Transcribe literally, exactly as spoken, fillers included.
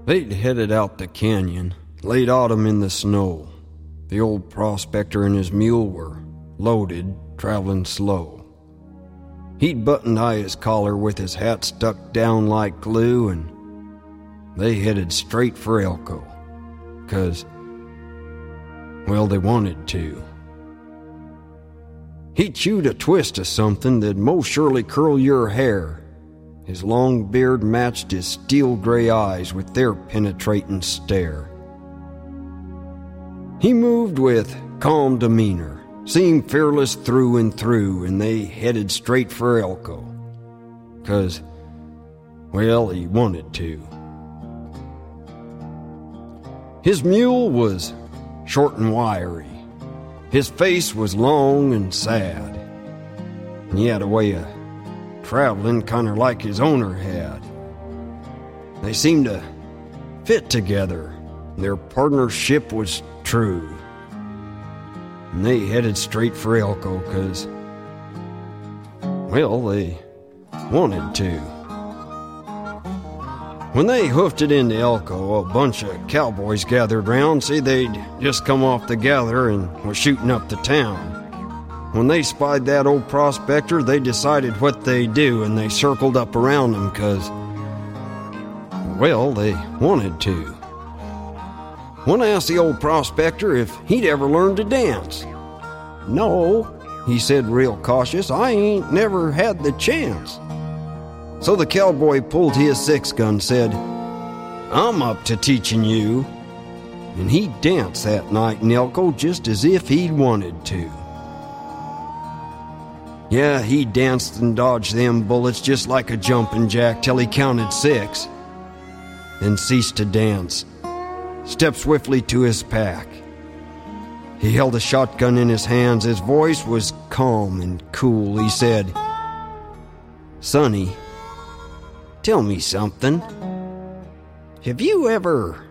They'd headed out the canyon, late autumn in the snow. The old prospector and his mule were loaded, traveling slow. He'd buttoned high his collar with his hat stuck down like glue, and they headed straight for Elko, 'cause, well, they wanted to. He chewed a twist of something that'd most surely curl your hair. His long beard matched his steel-gray eyes with their penetrating stare. He moved with calm demeanor, seemed fearless through and through, and they headed straight for Elko, 'cause, well, he wanted to. His mule was short and wiry. His face was long and sad. And he had a way of traveling kind of like his owner had. They seemed to fit together. Their partnership was true. And they headed straight for Elko, 'cause, well, they wanted to. When they hoofed it into Elko, a bunch of cowboys gathered round, see they'd just come off the gather and were shooting up the town. When they spied that old prospector, they decided what they'd do, and they circled up around him, 'cause, well, they wanted to. One asked the old prospector if he'd ever learned to dance. "No," he said real cautious, "I ain't never had the chance." So the cowboy pulled his six-gun, said, "I'm up to teaching you." And he danced that night in Elko just as if he'd wanted to. Yeah, he danced and dodged them bullets just like a jumping jack till he counted six, then ceased to dance, stepped swiftly to his pack. He held a shotgun in his hands. His voice was calm and cool. He said, "Sonny, tell me something. Have you ever